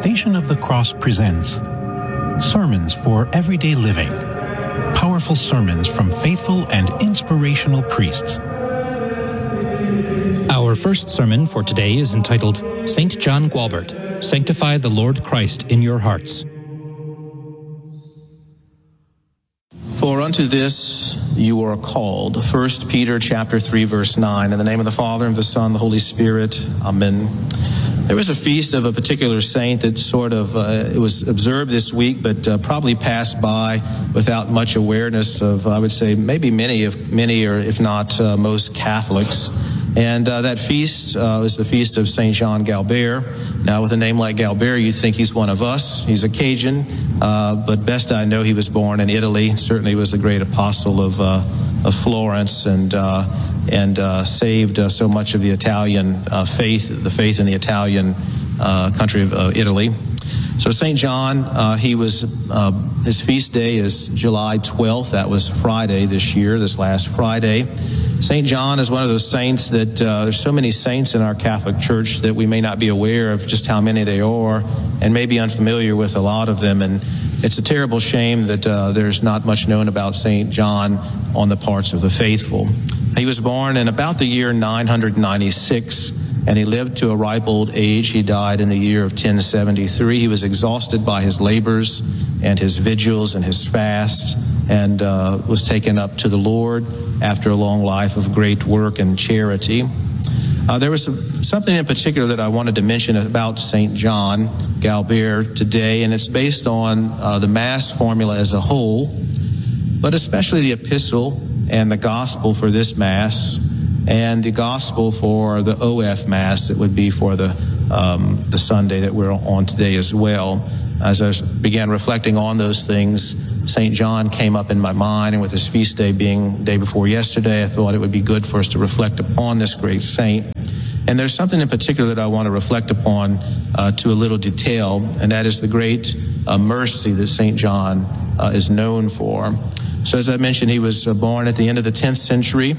Station of the Cross presents Sermons for Everyday Living. Powerful sermons from faithful and inspirational priests. Our first sermon for today is entitled St. John Gualbert, Sanctify the Lord Christ in Your Hearts. For unto this you are called. 1 Peter chapter 3, verse 9. In the name of the Father, and of the Son, and the Holy Spirit. Amen. There was a feast of a particular saint that it was observed this week, but probably passed by without much awareness of, I would say, maybe many or if not most Catholics. And that feast is the feast of St. John Gualbert. Now, with a name like Gualbert, you'd think he's one of us. He's a Cajun, but best I know, he was born in Italy. Certainly was a great apostle of Florence and saved so much of the Italian faith, the faith in the Italian country of Italy. So St. John, his feast day is July 12th. That was Friday this last Friday. St. John is one of those saints that there's so many saints in our Catholic Church that we may not be aware of just how many they are and may be unfamiliar with a lot of them. And it's a terrible shame that there's not much known about St. John on the parts of the faithful. He was born in about the year 996, and he lived to a ripe old age. He died in the year of 1073. He was exhausted by his labors and his vigils and his fast, and was taken up to the Lord after a long life of great work and charity. There was something in particular that I wanted to mention about St. John Gualbert today, and it's based on the Mass formula as a whole, but especially the epistle and the gospel for this Mass, and the gospel for the OF Mass that would be for the Sunday that we're on today as well. As I began reflecting on those things, St. John came up in my mind, and with his feast day being the day before yesterday, I thought it would be good for us to reflect upon this great saint. And there's something in particular that I want to reflect upon to a little detail, and that is the great mercy that St. John is known for. So as I mentioned, he was born at the end of the 10th century,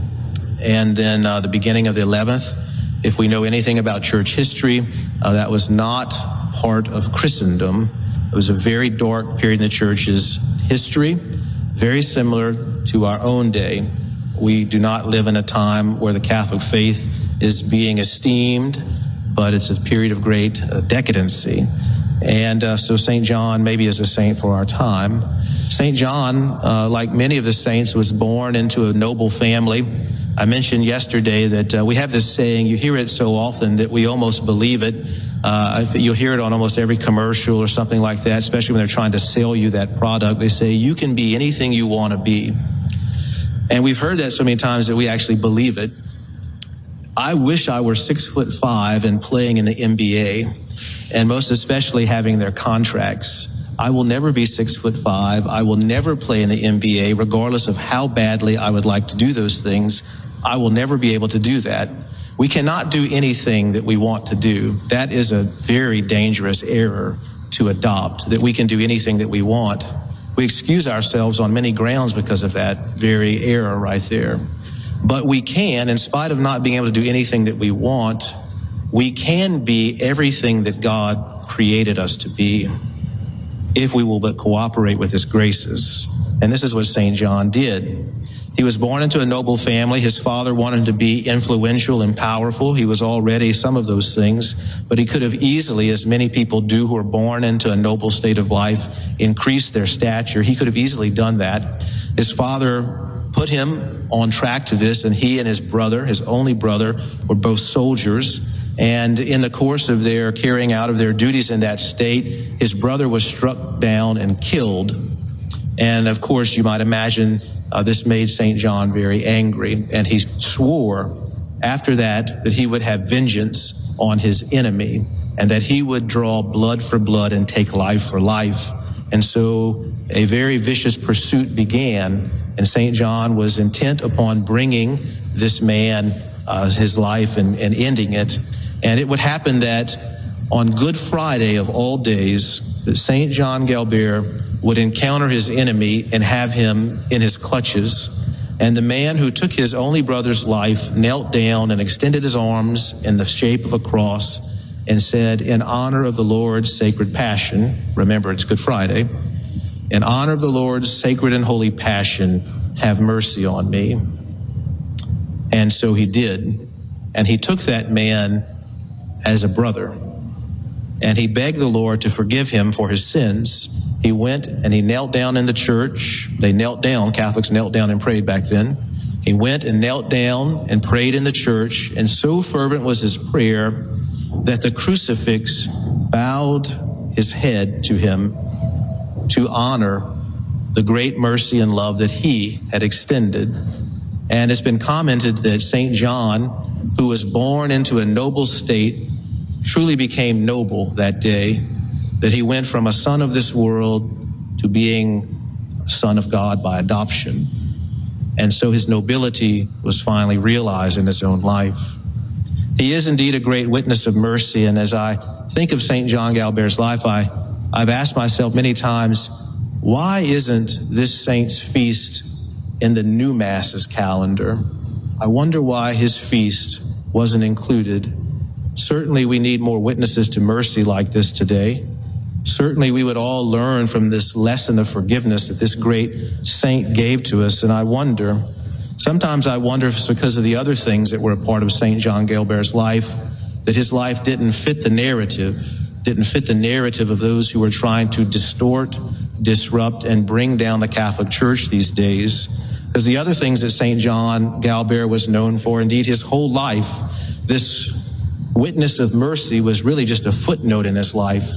and then the beginning of the 11th. If we know anything about church history, that was not part of Christendom. It was a very dark period in the church's history, very similar to our own day. We do not live in a time where the Catholic faith is being esteemed, but it's a period of great decadency. And so St. John maybe is a saint for our time. St. John, like many of the saints, was born into a noble family. I mentioned yesterday that we have this saying, you hear it so often that we almost believe it. You'll hear it on almost every commercial or something like that, especially when they're trying to sell you that product. They say, you can be anything you want to be. And we've heard that so many times that we actually believe it. I wish I were 6'5" and playing in the NBA, and most especially having their contracts. I will never be 6'5". I will never play in the NBA, regardless of how badly I would like to do those things. I will never be able to do that. We cannot do anything that we want to do. That is a very dangerous error to adopt, that we can do anything that we want. We excuse ourselves on many grounds because of that very error right there. But we can, in spite of not being able to do anything that we want, we can be everything that God created us to be, if we will but cooperate with his graces. And this is what St. John did. He was born into a noble family. His father wanted him to be influential and powerful. He was already some of those things, but he could have easily, as many people do who are born into a noble state of life, increased their stature. He could have easily done that. His father put him on track to this, and he and his brother, his only brother, were both soldiers. And in the course of their carrying out of their duties in that state, his brother was struck down and killed. And of course, you might imagine this made St. John very angry. And he swore after that he would have vengeance on his enemy, and that he would draw blood for blood and take life for life. And so a very vicious pursuit began, and St. John was intent upon bringing this man his life and ending it. And it would happen that on Good Friday of all days, that St. John Gualbert would encounter his enemy and have him in his clutches. And the man who took his only brother's life knelt down and extended his arms in the shape of a cross and said, in honor of the Lord's sacred passion, remember it's Good Friday, in honor of the Lord's sacred and holy passion, have mercy on me. And so he did. And he took that man as a brother. And he begged the Lord to forgive him for his sins. He went and he knelt down in the church. They knelt down. Catholics knelt down and prayed back then. He went and knelt down and prayed in the church. And so fervent was his prayer that the crucifix bowed his head to him to honor the great mercy and love that he had extended. And it's been commented that St. John, who was born into a noble state, truly became noble that day, that he went from a son of this world to being a son of God by adoption. And so his nobility was finally realized in his own life. He is indeed a great witness of mercy. And as I think of St. John Galbert's life, I've asked myself many times, why isn't this saint's feast in the new Mass's calendar? I wonder why his feast wasn't included. Certainly we need more witnesses to mercy like this today. Certainly we would all learn from this lesson of forgiveness that this great saint gave to us. And sometimes I wonder if it's because of the other things that were a part of St. John Galbert's life, that his life didn't fit the narrative of those who were trying to distort, disrupt, and bring down the Catholic Church these days. Because the other things that St. John Galbert was known for, indeed his whole life, this witness of mercy was really just a footnote in his life.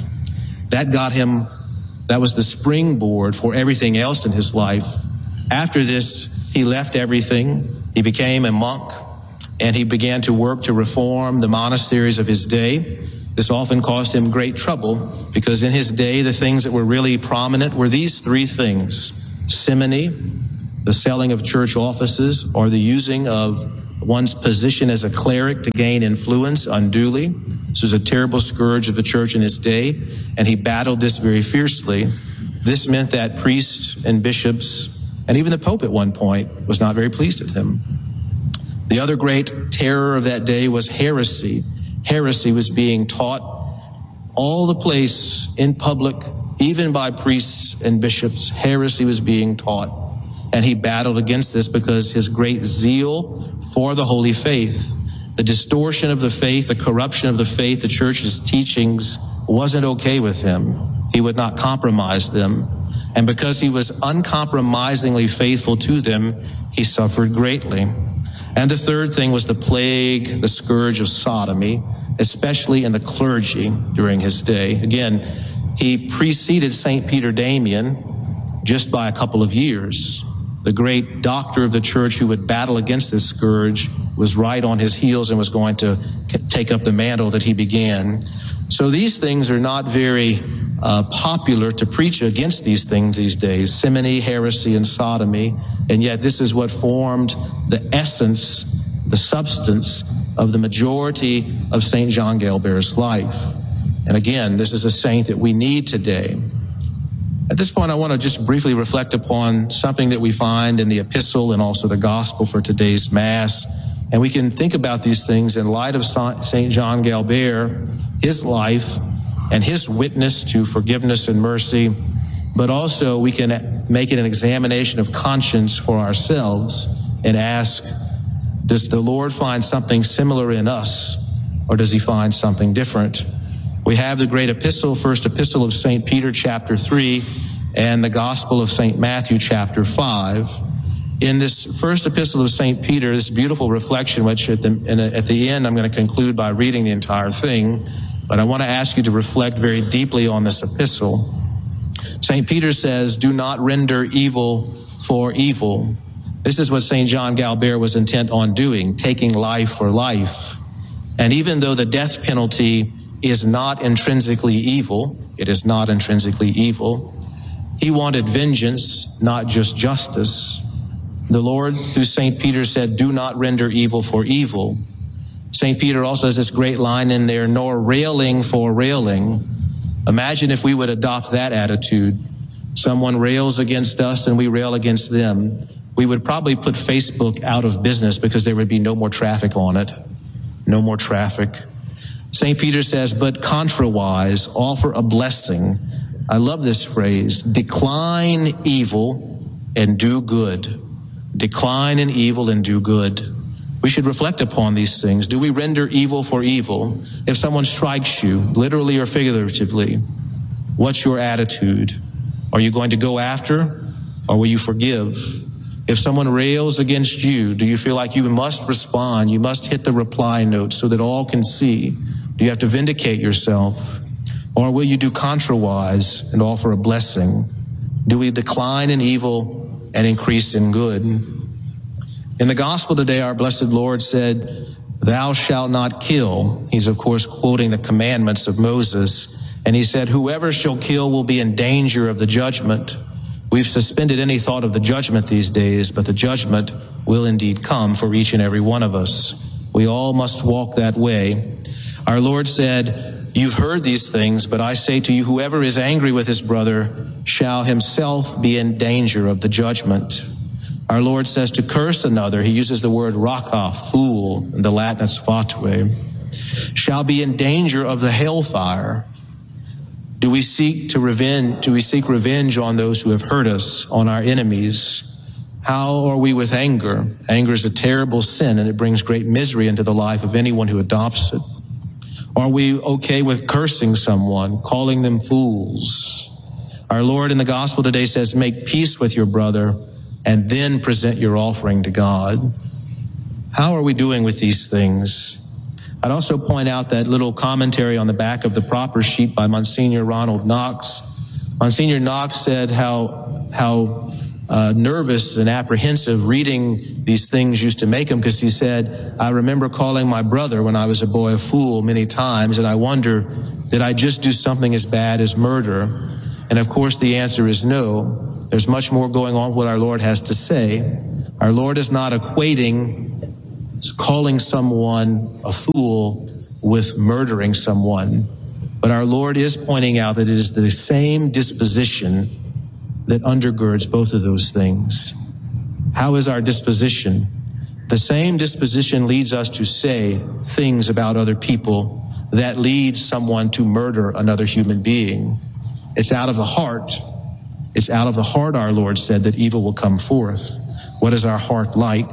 That was the springboard for everything else in his life. After this, he left everything. He became a monk, and he began to work to reform the monasteries of his day. This often caused him great trouble, because in his day, the things that were really prominent were these three things: simony, the selling of church offices, or the using of one's position as a cleric to gain influence unduly. This was a terrible scourge of the church in his day, and he battled this very fiercely. This meant that priests and bishops, and even the Pope at one point, was not very pleased at him. The other great terror of that day was heresy. Heresy was being taught all the place in public, even by priests and bishops. Heresy was being taught. And he battled against this because his great zeal for the holy faith, the distortion of the faith, the corruption of the faith, the church's teachings wasn't okay with him. He would not compromise them. And because he was uncompromisingly faithful to them, he suffered greatly. And the third thing was the plague, the scourge of sodomy, especially in the clergy during his day. Again, he preceded St. Peter Damian just by a couple of years. The great doctor of the church who would battle against this scourge was right on his heels and was going to take up the mantle that he began. So these things are not very popular to preach against these things these days: simony, heresy, and sodomy. And yet this is what formed the essence, the substance of the majority of St. John Galbert's life. And again, this is a saint that we need today. At this point, I want to just briefly reflect upon something that we find in the epistle and also the gospel for today's Mass. And we can think about these things in light of St. John Galbert, his life, and his witness to forgiveness and mercy. But also we can make it an examination of conscience for ourselves and ask, does the Lord find something similar in us, or does he find something different? We have the great epistle, first epistle of St. Peter, chapter 3, and the Gospel of St. Matthew, chapter 5. In this first epistle of St. Peter, this beautiful reflection, which at the end I'm going to conclude by reading the entire thing, but I want to ask you to reflect very deeply on this epistle. St. Peter says, "Do not render evil for evil." This is what St. John Galbert was intent on doing, taking life for life. And even though the death penalty is not intrinsically evil, it is not intrinsically evil, he wanted vengeance, not just justice. The Lord, through St. Peter, said, "Do not render evil for evil." St. Peter also has this great line in there, "Nor railing for railing." Imagine if we would adopt that attitude. Someone rails against us and we rail against them. We would probably put Facebook out of business because there would be no more traffic on it. No more traffic. St. Peter says, but contrawise, offer a blessing. I love this phrase, decline evil and do good. Decline in evil and do good. We should reflect upon these things. Do we render evil for evil? If someone strikes you, literally or figuratively, what's your attitude? Are you going to go after, or will you forgive? If someone rails against you, do you feel like you must respond? You must hit the reply note so that all can see. Do you have to vindicate yourself? Or will you do contrawise and offer a blessing? Do we decline in evil and increase in good? In the gospel today, our blessed Lord said, thou shalt not kill. He's, of course, quoting the commandments of Moses. And he said, whoever shall kill will be in danger of the judgment. We've suspended any thought of the judgment these days, but the judgment will indeed come for each and every one of us. We all must walk that way. Our Lord said, you've heard these things, but I say to you, whoever is angry with his brother shall himself be in danger of the judgment. Our Lord says to curse another, he uses the word raka, fool, in the Latin it's fatue, shall be in danger of the hellfire. Do we seek revenge on those who have hurt us, on our enemies? How are we with anger? Anger is a terrible sin, and it brings great misery into the life of anyone who adopts it. Are we okay with cursing someone, calling them fools? Our Lord in the gospel today says, make peace with your brother and then present your offering to God. How are we doing with these things? I'd also point out that little commentary on the back of the proper sheet by Monsignor Ronald Knox. Monsignor Knox said how nervous and apprehensive reading these things used to make him, because he said, I remember calling my brother when I was a boy a fool many times, and I wonder, did I just do something as bad as murder? And of course the answer is no. There's much more going on what our Lord has to say. Our Lord is not equating calling someone a fool with murdering someone. But our Lord is pointing out that it is the same disposition that undergirds both of those things. How is our disposition? The same disposition leads us to say things about other people that leads someone to murder another human being. It's out of the heart. It's out of the heart, our Lord said, that evil will come forth. What is our heart like?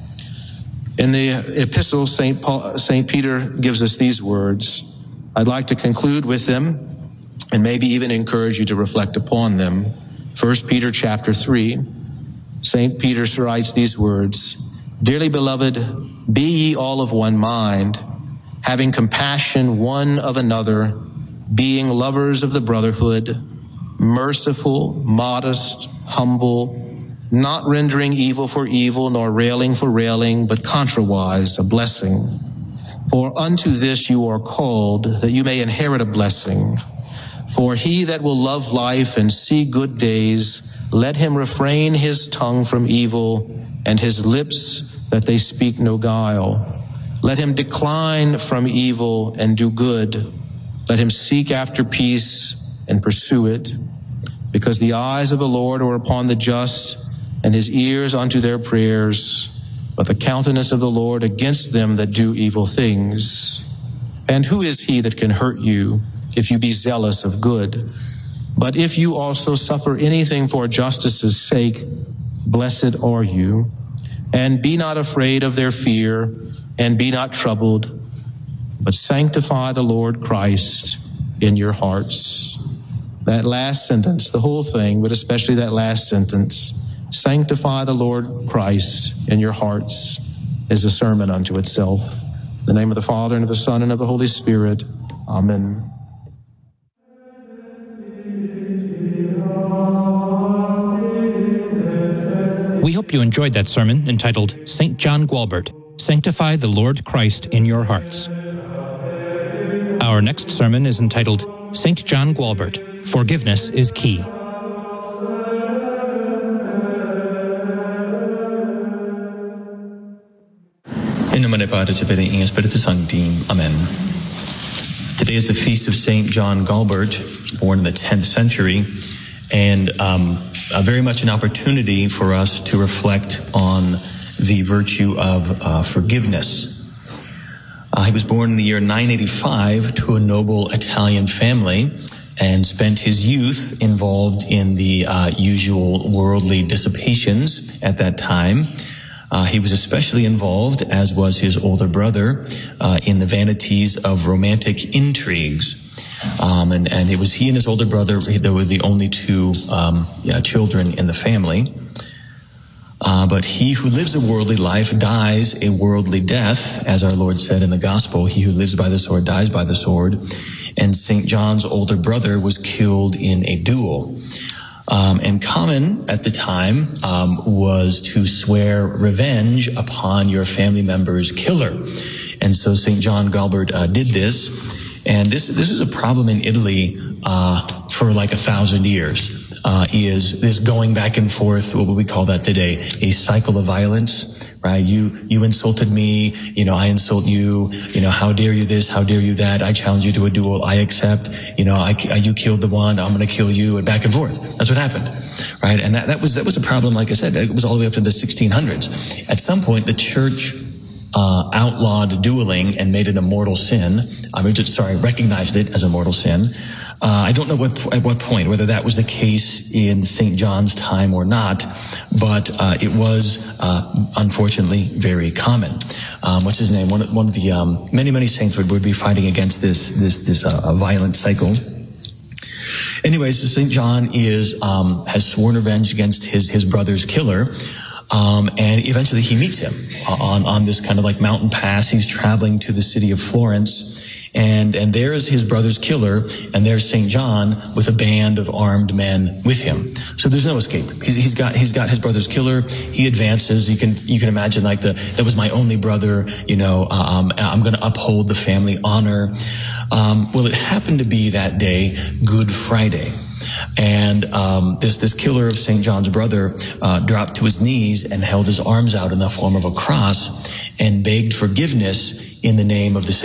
In the epistle, St. Peter gives us these words. I'd like to conclude with them and maybe even encourage you to reflect upon them. 1 Peter chapter 3, St. Peter writes these words, Dearly beloved, be ye all of one mind, having compassion one of another, being lovers of the brotherhood, merciful, modest, humble, not rendering evil for evil, nor railing for railing, but contrawise a blessing. For unto this you are called, that you may inherit a blessing. For he that will love life and see good days, let him refrain his tongue from evil, and his lips that they speak no guile. Let him decline from evil and do good. Let him seek after peace and pursue it. Because the eyes of the Lord are upon the just, and his ears unto their prayers, but the countenance of the Lord against them that do evil things. And who is he that can hurt you, if you be zealous of good? But if you also suffer anything for justice's sake, blessed are you. And be not afraid of their fear, and be not troubled, but sanctify the Lord Christ in your hearts. That last sentence, the whole thing, but especially that last sentence, sanctify the Lord Christ in your hearts, is a sermon unto itself. In the name of the Father, and of the Son, and of the Holy Spirit. Amen. We hope you enjoyed that sermon entitled St. John Gualbert, Sanctify the Lord Christ in Your Hearts. Our next sermon is entitled St. John Gualbert, Forgiveness is Key. In nomine Patris et Filii et Spiritus Sancti. Amen. Today is the feast of St. John Gualbert, born in the 10th century, and very much an opportunity for us to reflect on the virtue of forgiveness. He was born in the year 985 to a noble Italian family and spent his youth involved in the usual worldly dissipations at that time. He was especially involved, as was his older brother, in the vanities of romantic intrigues. And it was he and his older brother, they were the only two children in the family. But he who lives a worldly life dies a worldly death, as our Lord said in the gospel. He who lives by the sword dies by the sword. And St. John's older brother was killed in a duel. And common at the time was to swear revenge upon your family member's killer. And so St. John Gualbert did this. And this is a problem in Italy for like 1,000 years. Is this going back and forth, what would we call that today? A cycle of violence, right? You insulted me, I insult you, how dare you this, how dare you that, I challenge you to a duel, I accept, you killed the one, I'm going to kill you, and back and forth. That's what happened, right? And that was a problem, like I said, it was all the way up to the 1600s. At some point, the church outlawed dueling and made it a mortal sin. Recognized it as a mortal sin. I don't know at what point, whether that was the case in St. John's time or not, but it was unfortunately very common. What's his name? One of the many saints would be fighting against this violent cycle. Anyways, so St. John has sworn revenge against his brother's killer. And eventually he meets him on this kind of like mountain pass. He's traveling to the city of Florence. And there is his brother's killer, and there's St. John with a band of armed men with him. So there's no escape. He's got his brother's killer. He advances. You can imagine like that was my only brother. I'm going to uphold the family honor. Well, it happened to be that day Good Friday. And this killer of St. John's brother dropped to his knees and held his arms out in the form of a cross and begged forgiveness in the name of the